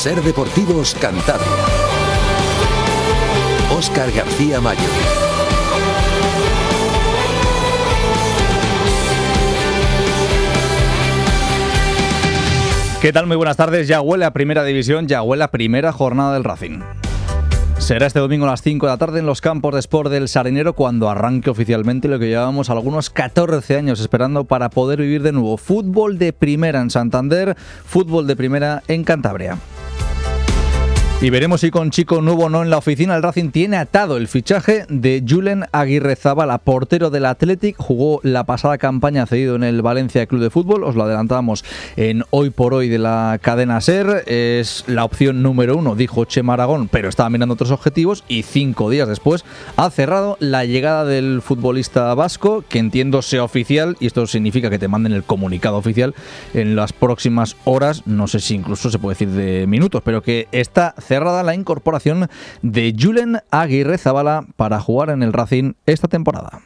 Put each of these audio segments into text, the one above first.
Ser Deportivos Cantabria. Óscar García Mayo. ¿Qué tal? Muy buenas tardes. Ya huele a Primera División, ya huele a primera jornada del Racing. Será este domingo a las 5 de la tarde en los campos de Sport del Sardinero cuando arranque oficialmente lo que llevábamos algunos 14 años esperando para poder vivir de nuevo. Fútbol de primera en Santander, fútbol de primera en Cantabria. Y veremos si con chico nuevo o no en la oficina. El Racing tiene atado el fichaje de Julen Aguirrezabala, portero del Athletic. Jugó la pasada campaña cedido en el Valencia Club de Fútbol. Os lo adelantábamos en Hoy por Hoy de la cadena SER. Es la opción número 1, dijo Chema Aragón, pero estaba mirando otros objetivos. Y 5 días después ha cerrado la llegada del futbolista vasco, que entiendo sea oficial. Y esto significa que te manden el comunicado oficial en las próximas horas. No sé si incluso se puede decir de minutos, pero que está cerrada la incorporación de Julen Aguirrezabala para jugar en el Racing esta temporada.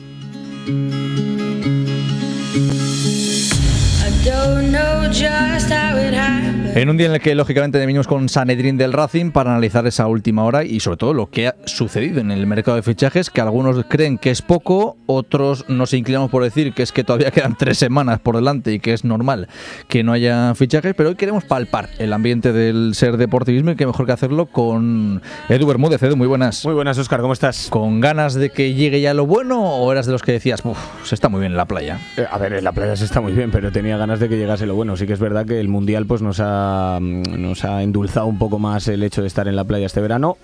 En un día en el que lógicamente venimos con Sanedrín del Racing para analizar esa última hora y sobre todo lo que ha sucedido en el mercado de fichajes, que algunos creen que es poco, otros nos inclinamos por decir que es que todavía quedan 3 semanas por delante y que es normal que no haya fichajes, pero hoy queremos palpar el ambiente del Ser Deportivismo y qué mejor que hacerlo con Edu Bermúdez. Edu, muy buenas. Muy buenas, Óscar, ¿cómo estás? ¿Con ganas de que llegue ya lo bueno o eras de los que decías, se está muy bien en la playa? A ver, en la playa se está muy bien, pero tenía ganas de que llegase lo bueno. Sí que es verdad que el Mundial pues nos ha endulzado un poco más el hecho de estar en la playa este verano.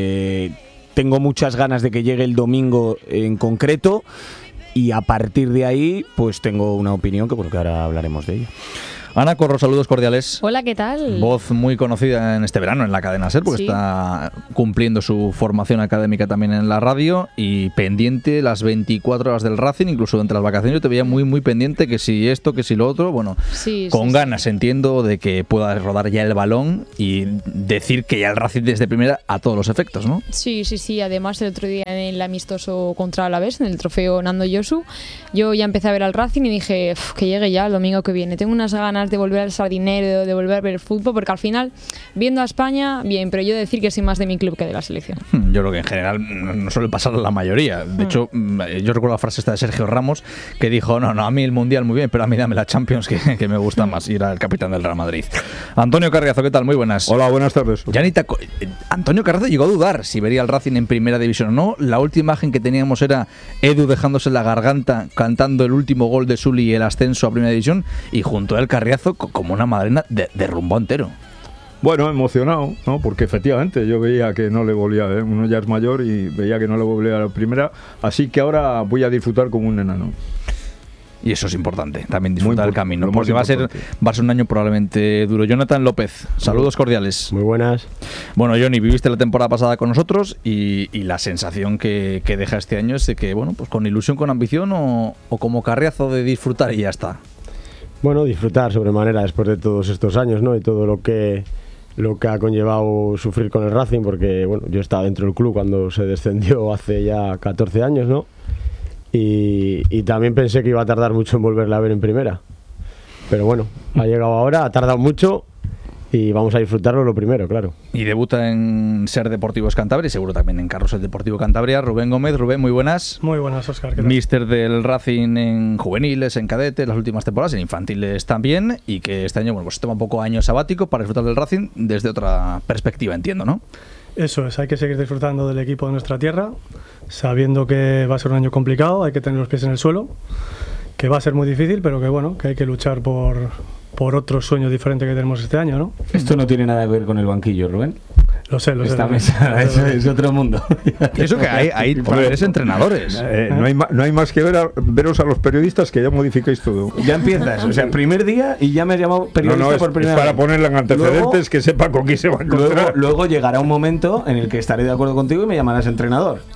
Tengo muchas ganas de que llegue el domingo en concreto y a partir de ahí pues tengo una opinión que ahora hablaremos de ella. Ana Corro, saludos cordiales. Hola, ¿qué tal? Voz muy conocida en este verano en la cadena SER, porque sí, está cumpliendo su formación académica también en la radio y pendiente las 24 horas del Racing, incluso entre las vacaciones yo te veía muy pendiente, que si esto, que si lo otro, bueno, sí, con ganas, entiendo, de que pueda rodar ya el balón y decir que ya el Racing desde primera a todos los efectos, ¿no? Sí, además el otro día en el amistoso contra Alavés, en el trofeo Nando Yosu, yo ya empecé a ver al Racing y dije, que llegue ya el domingo que viene, tengo unas ganas de volver al Sardinero, de volver a ver el fútbol, porque al final, viendo a España, bien, pero yo decir que soy más de mi club que de la selección. Yo creo que en general no suele pasar a la mayoría. De hecho, yo recuerdo la frase esta de Sergio Ramos, que dijo, no, a mí el Mundial muy bien, pero a mí dame la Champions, que me gusta más. Y era el capitán del Real Madrid. Antonio Carriazo, ¿qué tal? Muy buenas. Hola, buenas tardes. Antonio Carriazo llegó a dudar si vería al Racing en primera división o no. La última imagen que teníamos era Edu dejándose la garganta, cantando el último gol de Sully y el ascenso a primera división, y junto a él Carriazo como una madrena de rumbo entero. Bueno, emocionado, ¿no? Porque efectivamente yo veía que no le volvía, uno ya es mayor y veía que no le volvía a la primera, así que ahora voy a disfrutar como un enano. Y eso es importante, también disfrutar el camino, porque va a ser un año probablemente duro. Jonathan López, saludos cordiales. Muy buenas. Bueno, Johnny, viviste la temporada pasada con nosotros y la sensación que deja este año es de que, bueno, pues con ilusión, con ambición o como Carriazo de disfrutar y ya está. Bueno, disfrutar sobremanera después de todos estos años, ¿no? Y todo lo que ha conllevado sufrir con el Racing, porque bueno, yo estaba dentro del club cuando se descendió hace ya 14 años, ¿no? Y también pensé que iba a tardar mucho en volverla a ver en primera. Pero bueno, ha llegado ahora, ha tardado mucho y vamos a disfrutarlo lo primero, claro. Y debuta en Ser Deportivos Cantabria y seguro también en Carrusel Deportivo Cantabria. Rubén Gómez. Rubén, muy buenas. Muy buenas, Óscar. ¿Qué tal? Míster del Racing en juveniles, en cadetes, las últimas temporadas, en infantiles también, y que este año, bueno, pues se toma un poco año sabático para disfrutar del Racing desde otra perspectiva, entiendo, ¿no? Eso es, hay que seguir disfrutando del equipo de nuestra tierra, sabiendo que va a ser un año complicado, hay que tener los pies en el suelo, que va a ser muy difícil, pero que bueno, que hay que luchar por otro sueño diferente que tenemos este año, ¿no? Esto no tiene nada que ver con el banquillo, Rubén. Lo sé. Esta mesa es otro mundo. Eso que hay poderes entrenadores. No hay más que veros a los periodistas que ya modificáis todo. Ya empiezas, o sea, primer día y ya me has llamado periodista por primera vez. Para ponerle en antecedentes, luego, que sepa con quién se va a encontrar. Luego llegará un momento en el que estaré de acuerdo contigo y me llamarás entrenador.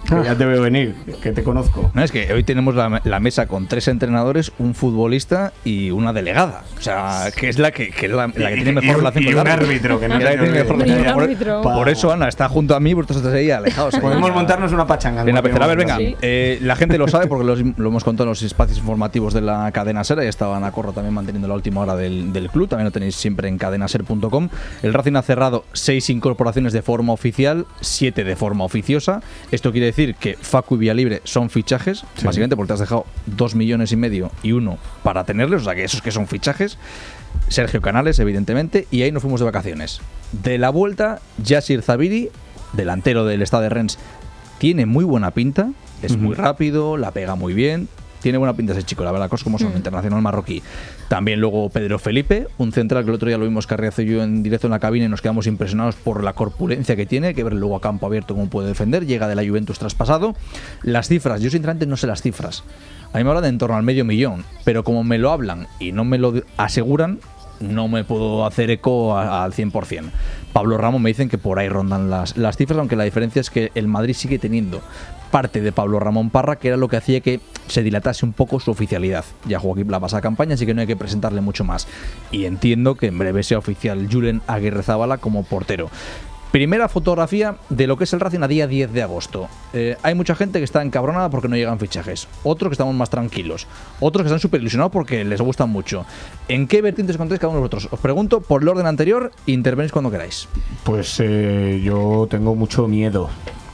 Que ya te veo venir, que te conozco. No, es que hoy tenemos la mesa con 3 entrenadores, un futbolista y una delegada. O sea, que es la que tiene mejor relación con el árbitro. Que no la que tiene mejor Y un relación. árbitro. Por eso Ana está junto a mí, vosotros estáis ahí alejados. Podemos montarnos una pachanga. Bien, a ver, venga. Sí. La gente lo sabe porque lo hemos contado en los espacios informativos de la cadena SER. Y estaba Ana Corro también manteniendo la última hora del club. También lo tenéis siempre en cadenaser.com. El Racing ha cerrado 6 incorporaciones de forma oficial, 7 de forma oficiosa. Esto quiere decir que Facu y Villalibre son fichajes, básicamente porque te has dejado 2,5 millones y 1 para tenerles, o sea que esos que son fichajes. Sergio Canales, evidentemente, y ahí nos fuimos de vacaciones. De la vuelta, Yassir Zabiri, delantero del Stade de Rennes, tiene muy buena pinta, es muy rápido, la pega muy bien. Tiene buena pinta ese chico, la verdad, cosas como son, internacional marroquí. También luego Pedro Felipe, un central que el otro día lo vimos Carriazo y yo en directo en la cabina y nos quedamos impresionados por la corpulencia que tiene, que ver luego a campo abierto cómo puede defender, llega de la Juventus traspasado. Las cifras, yo sinceramente no sé las cifras. A mí me hablan de en torno al 500.000, pero como me lo hablan y no me lo aseguran, no me puedo hacer eco al 100%. Pablo Ramos me dicen que por ahí rondan las cifras, aunque la diferencia es que el Madrid sigue teniendo parte de Pablo Ramón Parra, que era lo que hacía que se dilatase un poco su oficialidad. Ya jugó aquí la pasada campaña, así que no hay que presentarle mucho más. Y entiendo que en breve sea oficial Julen Aguirrezabala como portero. Primera fotografía de lo que es el Racing a día 10 de agosto. Hay mucha gente que está encabronada porque no llegan fichajes. Otros que estamos más tranquilos. Otros que están súper ilusionados porque les gustan mucho. ¿En qué vertientes contáis cada uno de vosotros? Os pregunto por el orden anterior e intervenís cuando queráis. Pues yo tengo mucho miedo.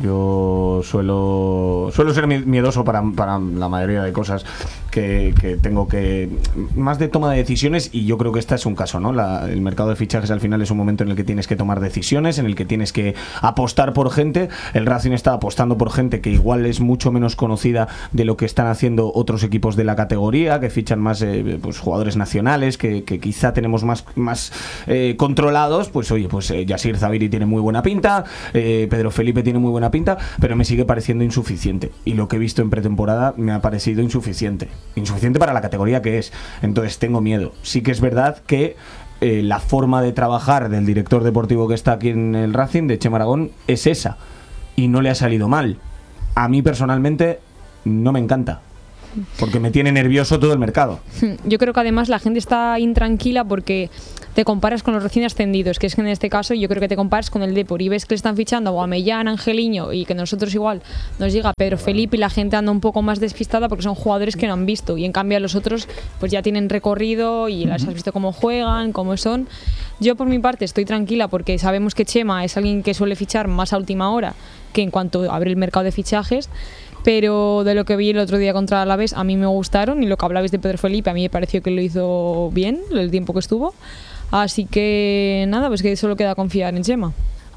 Yo suelo ser miedoso para la mayoría de cosas que tengo que... Más de toma de decisiones, y yo creo que este es un caso, ¿no? El mercado de fichajes al final es un momento en el que tienes que tomar decisiones, en el que tienes que apostar por gente. El Racing está apostando por gente que igual es mucho menos conocida de lo que están haciendo otros equipos de la categoría, que fichan más pues jugadores nacionales, que quizá tenemos más controlados. Pues oye, pues Yassir Zabiri tiene muy buena pinta, Pedro Felipe tiene muy buena pinta, pero me sigue pareciendo insuficiente, y lo que he visto en pretemporada me ha parecido insuficiente para la categoría que es. Entonces tengo miedo. Sí que es verdad que la forma de trabajar del director deportivo que está aquí en el Racing, de Chema Aragón, es esa, y no le ha salido mal. A mí personalmente no me encanta, porque me tiene nervioso todo el mercado. Yo creo que además la gente está intranquila porque te comparas con los recién ascendidos, que es que en este caso yo creo que te comparas con el Depor y ves que le están fichando a Guamellán, Angeliño, y que nosotros igual nos llega Pedro Felipe y la gente anda un poco más despistada porque son jugadores que no han visto, y en cambio a los otros pues ya tienen recorrido y las has visto cómo juegan, cómo son. Yo por mi parte estoy tranquila porque sabemos que Chema es alguien que suele fichar más a última hora que en cuanto abre el mercado de fichajes. Pero de lo que vi el otro día contra Alavés, a mí me gustaron, y lo que hablabais de Pedro Felipe, a mí me pareció que lo hizo bien el tiempo que estuvo. Así que nada, pues que solo queda confiar en Chema.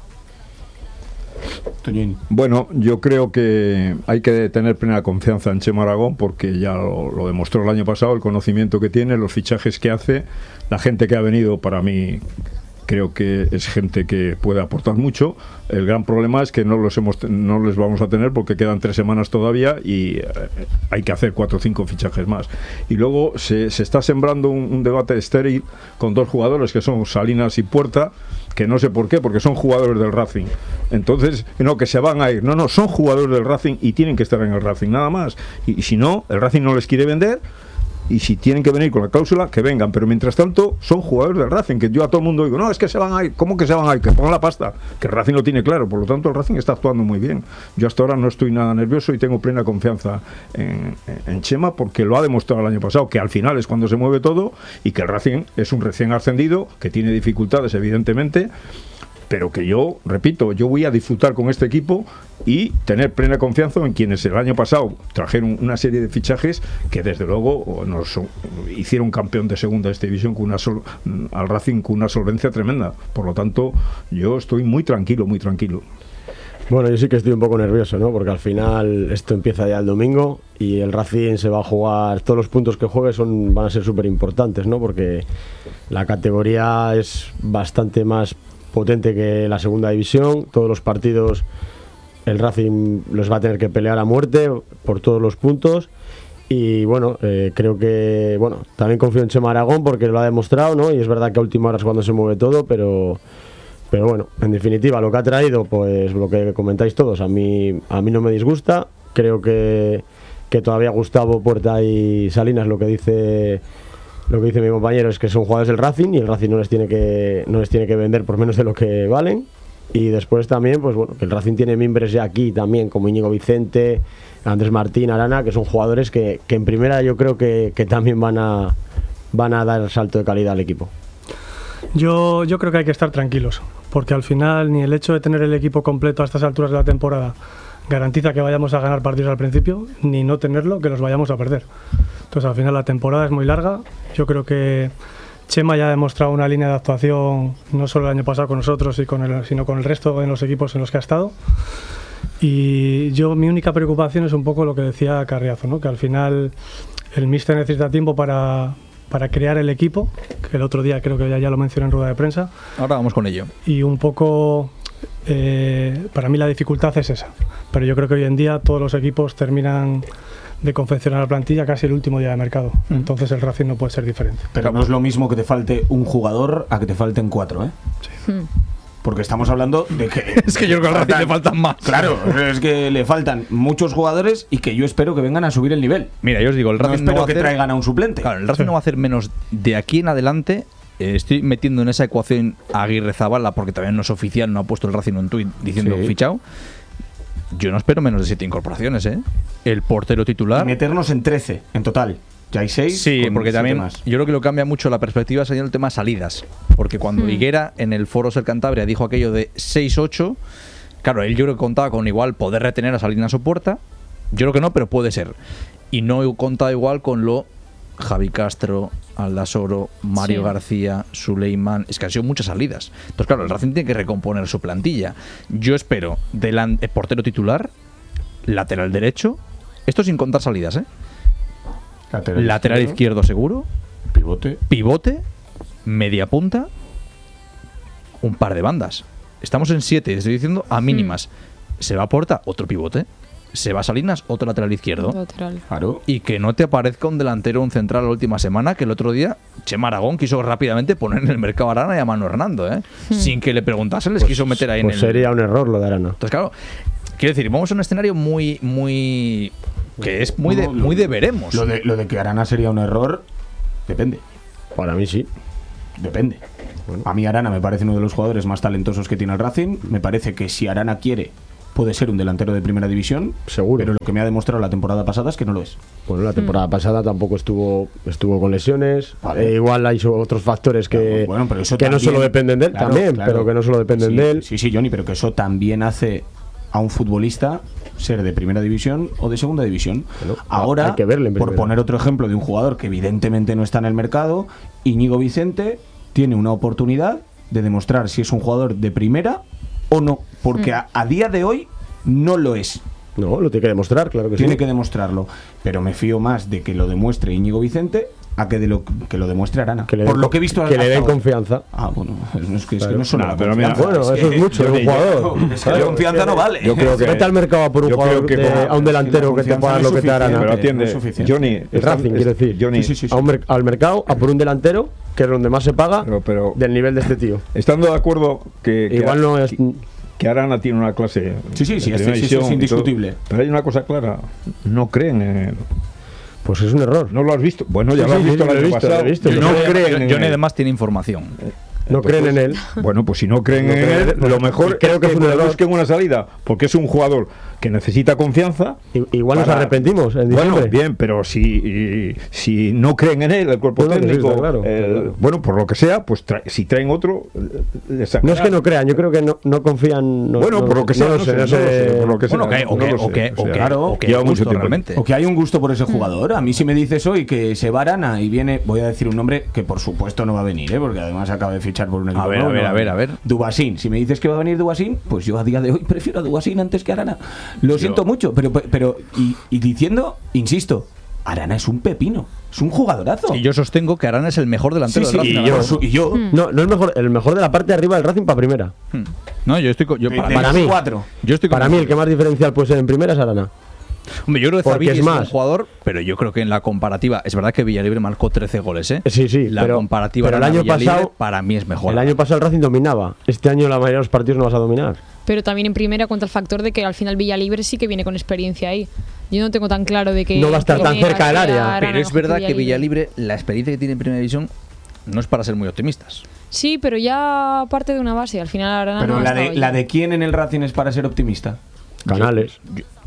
Bueno, yo creo que hay que tener plena confianza en Chema Aragón, porque ya lo demostró el año pasado, el conocimiento que tiene, los fichajes que hace, la gente que ha venido, para mí creo que es gente que puede aportar mucho. El gran problema es que no les vamos a tener porque quedan 3 semanas todavía y hay que hacer 4 o 5 fichajes más. Y luego se está sembrando un debate estéril con 2 jugadores que son Salinas y Puerta, que no sé por qué, porque son jugadores del Racing. Entonces, no, que se van a ir. No, son jugadores del Racing y tienen que estar en el Racing, nada más. Y si no, el Racing no les quiere vender. Y si tienen que venir con la cláusula, que vengan. Pero mientras tanto, son jugadores del Racing, que yo a todo el mundo digo, no, es que se van a ir. ¿Cómo que se van a ir? Que pongan la pasta. Que el Racing lo tiene claro. Por lo tanto, el Racing está actuando muy bien. Yo hasta ahora no estoy nada nervioso y tengo plena confianza en Chema, porque lo ha demostrado el año pasado, que al final es cuando se mueve todo, y que el Racing es un recién ascendido, que tiene dificultades, evidentemente, pero que yo, repito, yo voy a disfrutar con este equipo y tener plena confianza en quienes el año pasado trajeron una serie de fichajes que desde luego nos hicieron campeón de segunda de esta división al Racing con una solvencia tremenda. Por lo tanto, yo estoy muy tranquilo, muy tranquilo. Bueno, yo sí que estoy un poco nervioso, ¿no? Porque al final esto empieza ya el domingo y el Racing se va a jugar, todos los puntos que juegue van a ser súper importantes, ¿no? Porque la categoría es bastante más potente que la segunda división. Todos los partidos el Racing los va a tener que pelear a muerte por todos los puntos, y bueno, creo que también confío en Chema Aragón porque lo ha demostrado, ¿no? Y es verdad que a última hora es cuando se mueve todo, pero Pero bueno, en definitiva, lo que ha traído, pues lo que comentáis todos, a mí no me disgusta. Creo que todavía Gustavo, Puerta y Salinas, lo que dice mi compañero es que son jugadores del Racing y el Racing no les tiene que vender por menos de lo que valen. Y después también, pues bueno, que el Racing tiene miembros ya aquí también, como Íñigo Vicente, Andrés Martín, Arana, que son jugadores que en primera yo creo que también van a dar salto de calidad al equipo. Yo creo que hay que estar tranquilos, porque al final ni el hecho de tener el equipo completo a estas alturas de la temporada garantiza que vayamos a ganar partidos al principio, ni no tenerlo, que los vayamos a perder. Entonces al final la temporada es muy larga. Yo creo que Chema ya ha demostrado una línea de actuación no solo el año pasado con nosotros, sino con el resto de los equipos en los que ha estado. Y mi única preocupación es un poco lo que decía Carriazo, ¿no? Que al final el míster necesita tiempo para crear el equipo, que el otro día creo que ya lo mencioné en rueda de prensa. Ahora vamos con ello. Y un poco, para mí la dificultad es esa. Pero yo creo que hoy en día todos los equipos terminan de confeccionar la plantilla casi el último día de mercado. Entonces el Racing no puede ser diferente. Pero no es lo mismo que te falte un jugador a que te falten 4, ¿eh? Sí. Porque estamos hablando de que... Es que yo creo que al Racing le faltan más. Claro, es que le faltan muchos jugadores y que yo espero que vengan a subir el nivel. Mira, yo os digo, el Racing no espero va a que hacer... traigan a un suplente. Claro, el Racing no va a hacer menos de aquí en adelante. Estoy metiendo en esa ecuación a Aguirre Zabala porque todavía no es oficial, no ha puesto el Racing un tuit diciendo fichado. Yo no espero menos de 7 incorporaciones, ¿eh? El portero titular... Y meternos en 13, en total. Ya hay 6. Sí, porque también yo creo que lo cambia mucho la perspectiva sería el tema salidas. Porque cuando Higuera en el Foro Ser Cantabria dijo aquello de 6-8, claro, él yo creo que contaba con igual poder retener a Salinas o Puerta. Yo creo que no, pero puede ser. Y no contaba igual con lo Javi Castro, Aldasoro, Mario García, Suleiman. Es que han sido muchas salidas. Entonces, claro, el Racing tiene que recomponer su plantilla. Yo espero portero titular, lateral derecho, esto sin contar salidas, ¿eh? Lateral izquierdo seguro, pivote, media punta, un par de bandas. Estamos en 7, estoy diciendo a mínimas. Se va a Puerta, otro pivote. Se va a Salinas, otro lateral izquierdo. Lateral. Claro. Y que no te aparezca un delantero, un central la última semana, que el otro día Chema Aragón quiso rápidamente poner en el mercado a Arana y a Manu Hernando, ¿eh? Sin que le preguntasen, les quiso meter ahí en el... sería un error lo de Arana. Entonces, claro, quiero decir, vamos a un escenario muy que es muy de veremos. Lo de que Arana sería un error, depende. Para mí sí. Depende. Bueno. A mí Arana me parece uno de los jugadores más talentosos que tiene el Racing. Me parece que si Arana quiere, puede ser un delantero de primera división. Seguro. Pero lo que me ha demostrado la temporada pasada es que no lo es. Bueno, la temporada pasada tampoco estuvo con lesiones. Vale. Igual hay otros factores que, bueno, pero eso que también, no solo dependen de él, también, pero que no solo dependen de él. Sí, Johnny, pero que eso también hace a un futbolista ser de primera división o de segunda división. Bueno, ahora, hay que verle por poner otro ejemplo de un jugador que evidentemente no está en el mercado, Íñigo Vicente tiene una oportunidad de demostrar si es un jugador de primera o no, porque a día de hoy no lo es. No, lo tiene que demostrar, claro que sí. Tiene que demostrarlo, pero me fío más de que lo demuestre Íñigo Vicente a que que lo demuestre Arana. Por lo que he visto, que le den confianza. Ah, bueno, es que no es solo pero confianza. Bueno, eso es mucho, un jugador. Es que la confianza no vale. Yo creo que vete al mercado a por un jugador, a un delantero que te pueda dar lo que te Arana. Pero atiende, Johnny, el Racing, quiere decir. Johnny, al mercado a por un delantero, que es donde más se paga, pero del nivel de este tío. Estando de acuerdo que igual no es... que Arana tiene una clase. Sí, es indiscutible. Pero hay una cosa clara: no creen en él. Pues es un error. ¿No lo has visto? Bueno, ya lo has visto el año pasado. No creen en él. Johnny además tiene información. No creen en él. Bueno, pues si no creen en él, lo mejor creo que es un error. Busquen una salida, porque es un jugador que necesita confianza. Igual nos arrepentimos en diciembre. Bueno, bien, pero si no creen en él, el cuerpo técnico, claro. Bueno, por lo que sea, pues si traen otro, no es que no crean, yo creo que no confían. Bueno, por lo que sea, o que hay un gusto por ese jugador. A mí si me dices hoy que se va Arana y viene, voy a decir un nombre que por supuesto no va a venir, porque además acaba de fichar por un equipo. A ver. Dubasín. Si me dices que va a venir Dubasín, pues yo a día de hoy prefiero a Dubasín antes que a Arana. Lo siento mucho, pero diciendo, insisto, Arana es un pepino, es un jugadorazo. Y yo sostengo que Arana es el mejor delantero del Racing. Y yo. No es el mejor de la parte de arriba del Racing para primera. No, yo estoy para mí, el que más diferencial puede ser en primera es Arana. Hombre, yo creo que Porque Zabini es es un buen más. jugador, pero yo creo que en la comparativa, es verdad que Villalibre marcó 13 goles, ¿eh? Sí, La comparativa pero el año Arana-Villalibre pasado, para mí es mejor. el año pasado el Racing dominaba. Este año la mayoría de los partidos no vas a dominar. Pero también en primera cuenta el factor de que al final Villalibre sí que viene con experiencia ahí. Yo no tengo tan claro de que... No va a estar tan Jiménez, cerca del García, área. Arana, Pero es verdad que Villalibre. Villalibre, la experiencia que tiene en primera división, no es para ser muy optimistas. Sí, pero ya parte de una base. Al final Arana Pero no la estaba de, ya. la de quién en el Racing es para ser optimista. Canales.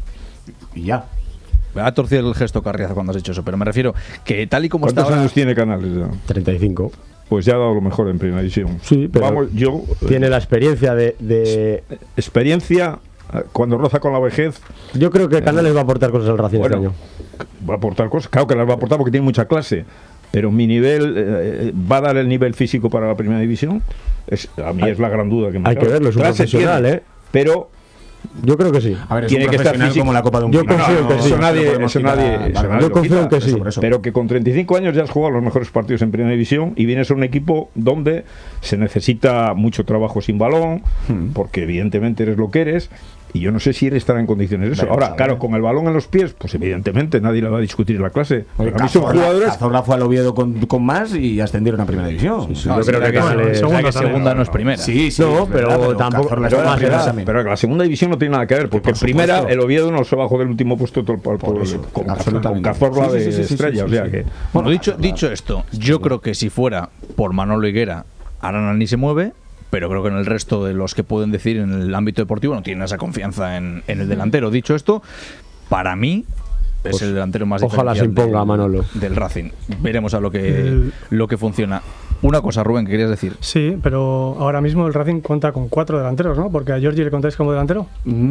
Y ya. Me ha torcido el gesto Carriazo cuando has dicho eso, pero me refiero que tal y como está ¿Cuántos ahora, años tiene Canales ya? 35. Pues ya ha dado lo mejor en primera división. Sí, pero Vamos, yo tiene la experiencia de... experiencia cuando roza con la vejez Yo creo que Canales va a aportar cosas al Racing bueno, este año. va a aportar cosas. Claro que las va a aportar porque tiene mucha clase. Pero mi nivel, ¿va a dar el nivel físico para la primera división? A mí es la gran duda que me Hay que cabe. verlo, es un Clase profesional, tiene, ¿eh? Pero Yo creo que sí. A ver, es Tiene un que estar profesional físico. como la Copa de un Yo Pino. confío en que sí. eso nadie, no podemos eso nadie, quitar, eso vale. nadie Yo lo confío en quita. que sí. Por eso. Pero que con 35 años ya has jugado los mejores partidos en primera división y vienes a un equipo donde se necesita mucho trabajo sin balón, porque evidentemente eres lo que eres. Y yo no sé si él estará en condiciones de eso. Veremos a Ahora, ver. claro, con el balón en los pies, pues evidentemente nadie le va a discutir en la clase. Oye, Pero a mí son jugadores. Cazorla fue al Oviedo con más y ascendieron a primera división. No, yo es creo verdad que Canales- es verdad que Segunda segunda no es también. primera. Sí, sí. No, es pero verdad, tampoco- Cazorla pero está en la más primera edad. también. Pero la segunda división no tiene nada que ver, porque por en primera supuesto. el Oviedo no se bajó del último puesto con absolutamente. Cazorla Sí, sí, de sí, sí, estrella. sí, O sea sí. que Bueno, dicho esto, yo creo que si fuera por Manolo Higuera, Arana ni se mueve, pero creo que en el resto de los que pueden decir en el ámbito deportivo no tienen esa confianza en el delantero. Dicho esto, para mí es Pues el delantero más ojalá se diferencial imponga a Manolo. del Racing. Veremos a lo que funciona. Una cosa, Rubén, que querías decir. Sí, pero ahora mismo el Racing cuenta con 4 delanteros, ¿no? Porque a Giorgi le contáis como delantero.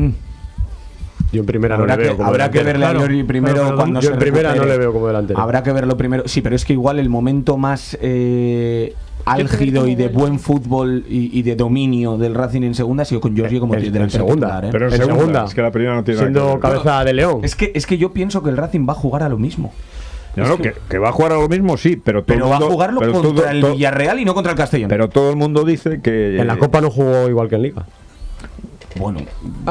Yo en primera no Habrá le veo que, como habrá que delantero. verle a Claro, Giorgi primero pero cuando yo se en primera recupere. no le veo como delantero. Habrá que verlo primero. Sí, pero es que igual el momento más álgido y de buen fútbol y de dominio del Racing en segunda ha sido con Giorgi como En delantero segunda. titular, ¿eh? pero en En segunda, segunda. es que la primera no tiene nada que Siendo ver. cabeza de León. Es que yo pienso que el Racing va a jugar a lo mismo. No, que va a jugar a lo mismo, sí, pero todo Pero el va a mundo, jugarlo pero contra todo- el todo- Villarreal y no contra el Castellón. Pero todo el mundo dice que En la Copa no jugó igual que en Liga. bueno,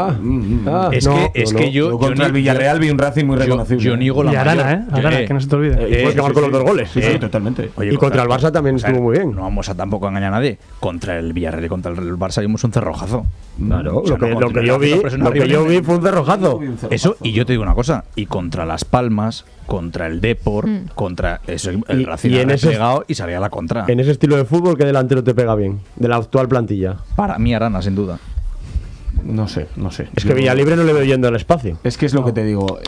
Es que yo contra el Villarreal vi un Racing muy reconocible. Yo niego la Y Arana, mayor. Arana, que no se te olvide. Y fue el que marcó los 2 goles. Sí, sí, totalmente. Oye, Y contra el Barça también estuvo muy bien. No vamos a tampoco engañar a nadie. Contra el Villarreal y contra el Barça vimos un cerrojazo. Claro, O sea, lo que yo vi fue un cerrojazo. Eso, y yo te digo una cosa, y contra Las Palmas, contra el Depor, contra eso, el Y- Racing y ha en ese- replegado y salía a la contra. En ese estilo de fútbol, ¿qué delantero te pega bien? De la actual plantilla. Para mí Arana, sin duda. No sé. Es que Villalibre no le veo yendo al espacio. Es que es lo que te digo.